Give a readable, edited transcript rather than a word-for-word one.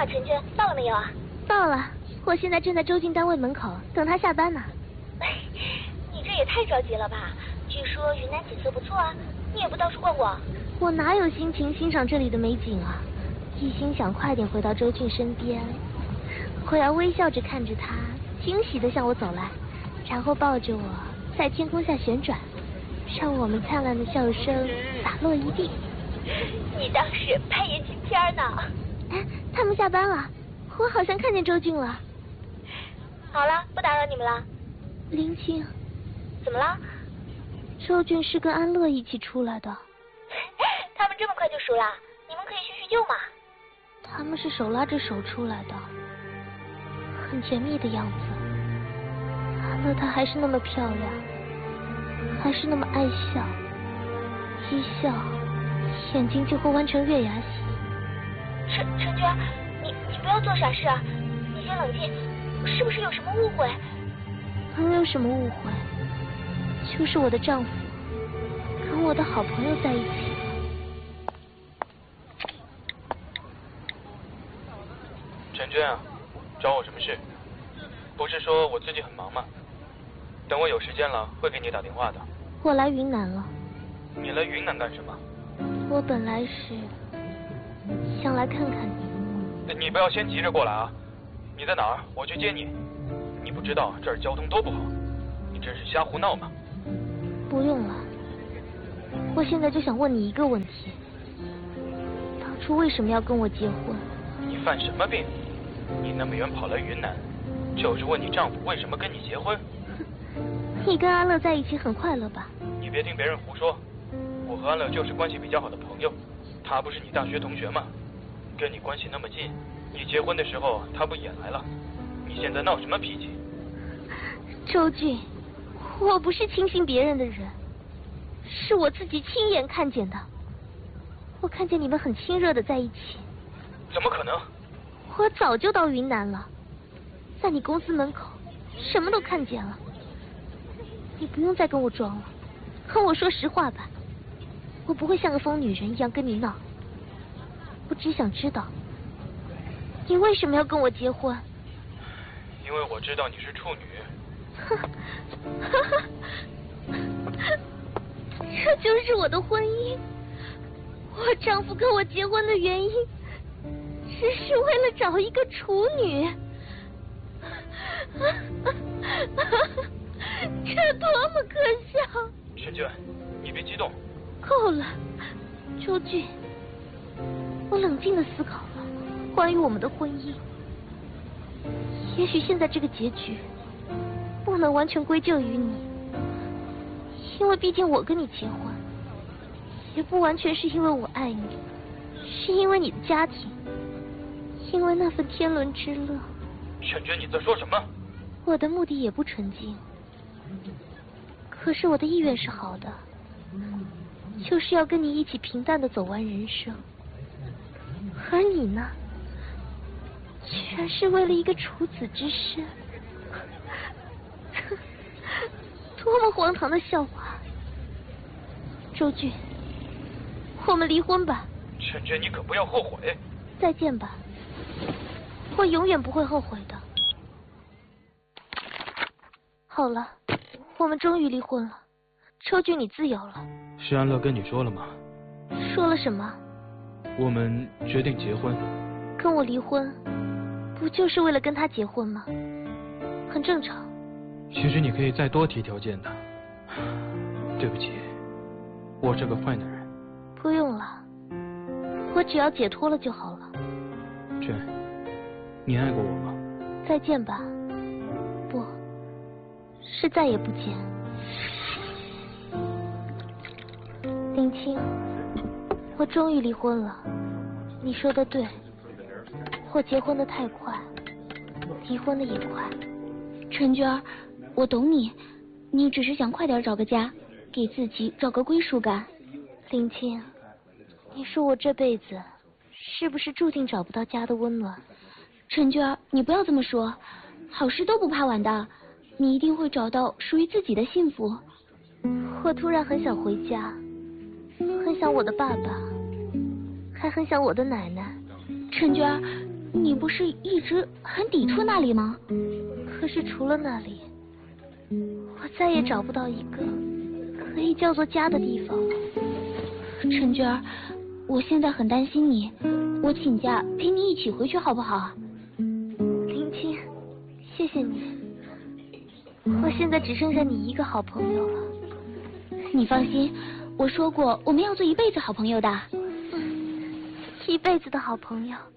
啊，陈娟，到了没有啊？ 到了，我现在正在周俊单位门口等他下班呢。 你这也太着急了吧？据说云南景色不错啊，你也不到处逛逛？ 我哪有心情欣赏这里的美景啊？一心想快点回到周俊身边，我要微笑着看着他，惊喜地向我走来，然后抱着我在天空下旋转，让我们灿烂的笑声洒落一地。 你倒是拍眼镜片呢。 哎，他们下班了，我好像看见周俊了。 好了，不打扰你们了。 林青， 怎么了？ 周俊是跟安乐一起出来的。 他们这么快就熟了？你们可以叙叙旧嘛。 他们是手拉着手出来的，很甜蜜的样子。安乐她还是那么漂亮，还是那么爱笑，一笑眼睛就会弯成月牙形。 陈娟，你不要做傻事啊！你先冷静，是不是有什么误会？ 能有什么误会？就是我的丈夫跟我的好朋友在一起了。 陈娟啊，找我什么事？不是说我最近很忙吗？等我有时间了会给你打电话的。 我来云南了。 你来云南干什么？ 我本来是想来看看你。 你不要先急着过来啊！你在哪儿？我去接你。你不知道这儿交通多不好，你这是瞎胡闹吗？ 不用了，我现在就想问你一个问题：当初为什么要跟我结婚？ 你犯什么病？你那么远跑来云南，就是问你丈夫为什么跟你结婚？ 你跟安乐在一起很快乐吧？ 你别听别人胡说，我和安乐就是关系比较好的朋友，他不是你大学同学吗？跟你关系那么近，你结婚的时候他不也来了？你现在闹什么脾气？ 周俊，我不是轻信别人的人，是我自己亲眼看见的。我看见你们很亲热的在一起。 怎么可能？ 我早就到云南了，在你公司门口什么都看见了。你不用再跟我装了，和我说实话吧，我不会像个疯女人一样跟你闹。我只想知道，你为什么要跟我结婚？ 因为我知道你是处女。 这就是我的婚姻。我丈夫跟我结婚的原因，只是为了找一个处女。这多么可笑！ 陈娟，你别激动。 够了，周俊，我冷静地思考了关于我们的婚姻。也许现在这个结局不能完全归咎于你，因为毕竟我跟你结婚，也不完全是因为我爱你，是因为你的家庭，因为那份天伦之乐。 陈娟，你在说什么？ 我的目的也不纯净，可是我的意愿是好的，就是要跟你一起平淡的走完人生。而你呢，居然是为了一个处子之身，多么荒唐的笑话！周俊，我们离婚吧。 陈娟，你可不要后悔。 再见吧，我永远不会后悔的。好了，我们终于离婚了，周俊，你自由了。 是安乐跟你说了吗？ 说了什么？ 我们决定结婚。 跟我离婚，不就是为了跟他结婚吗？很正常。 其实你可以再多提条件的。对不起，我是个坏男人。 不用了，我只要解脱了就好了。 娟，你爱过我吗？ 再见吧。不，是再也不见。林青，我终于离婚了。你说的对，我结婚的太快，离婚的也快。 陈娟儿，我懂你，你只是想快点找个家，给自己找个归属感。 林青，你说我这辈子是不是注定找不到家的温暖？ 陈娟儿，你不要这么说，好事都不怕晚的，你一定会找到属于自己的幸福。 我突然很想回家，很想我的爸爸，还很想我的奶奶。 陈娟儿， 你不是一直很抵触那里吗？可是除了那里，我再也找不到一个可以叫做家的地方了。陈娟儿，我现在很担心你，我请假陪你一起回去好不好？林青，谢谢你，我现在只剩下你一个好朋友了。你放心，我说过我们要做一辈子好朋友的，一辈子的好朋友。